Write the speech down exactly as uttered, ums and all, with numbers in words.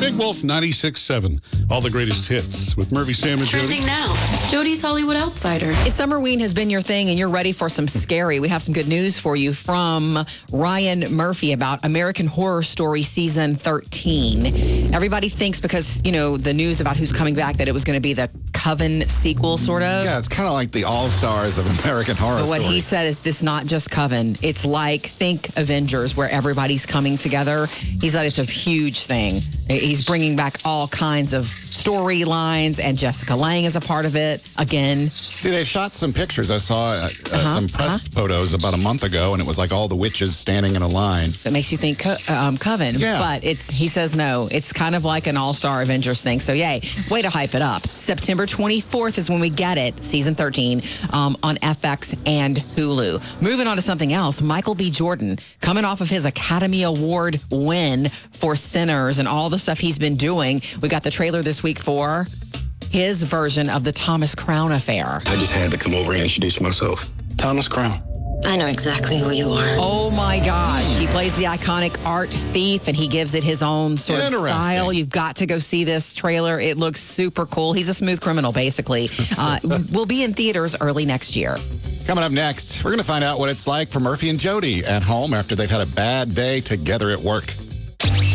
Big Wolf ninety-six point seven. All the greatest hits with Murphy, Sam, and Jody. Trending now. Jody's Hollywood Outsider. If Summerween has been your thing and you're ready for some scary, we have some good news for you from Ryan Murphy about American Horror Story Season thirteen. Everybody thinks because, you know, the news about who's coming back that it was going to be the Coven sequel, sort of. Yeah, it's kind of like the all-stars of American Horror But what Story. he said is this not just Coven. It's like, think Avengers, where everybody's coming together. He said it's a huge thing. He's bringing back all kinds of storylines, and Jessica Lange is a part of it again. See, they shot some pictures. I saw uh, Uh-huh, some press uh-huh. photos about a month ago, and it was like all the witches standing in a line. That makes you think Co- um, Coven. Yeah. But it's he says no. It's kind of like an all-star Avengers thing. So yay, way to hype it up. September twenty-fourth is when we get it, season thirteen, um, on F X and Hulu. Moving on to something else, Michael B. Jordan, coming off of his Academy Award win for Sinners and all the stuff he's been doing. We got the trailer this week for his version of the Thomas Crown Affair. I just had to come over and introduce myself. Thomas Crown. I know exactly who you are. Oh my gosh. He plays the iconic art thief and he gives it his own sort of Interesting. style. You've got to go see this trailer. It looks super cool. He's a smooth criminal, basically. Uh, will be in theaters early next year. Coming up next, we're going to find out what it's like for Murphy and Jody at home after they've had a bad day together at work.